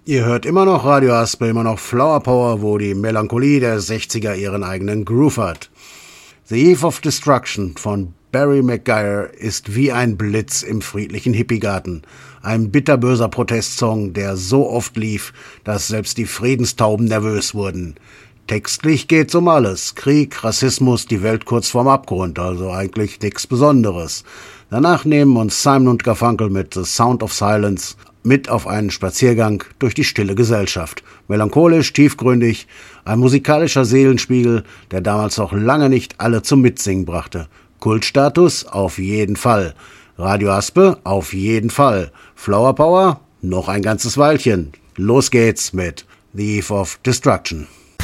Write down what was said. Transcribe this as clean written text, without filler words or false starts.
Ihr hört immer noch Radio Aspe, immer noch Flower Power, wo die Melancholie der 60er ihren eigenen Groove hat. The Eve of Destruction von Barry McGuire ist wie ein Blitz im friedlichen Hippiegarten. Ein bitterböser Protestsong, der so oft lief, dass selbst die Friedenstauben nervös wurden. Textlich geht's um alles. Krieg, Rassismus, die Welt kurz vorm Abgrund, also eigentlich nichts Besonderes. Danach nehmen uns Simon und Garfunkel mit The Sound of Silence mit auf einen Spaziergang durch die stille Gesellschaft. Melancholisch, tiefgründig, ein musikalischer Seelenspiegel, der damals noch lange nicht alle zum Mitsingen brachte. Kultstatus? Auf jeden Fall. Radio Aspe? Auf jeden Fall. Flower Power? Noch ein ganzes Weilchen. Los geht's mit The Eve of Destruction.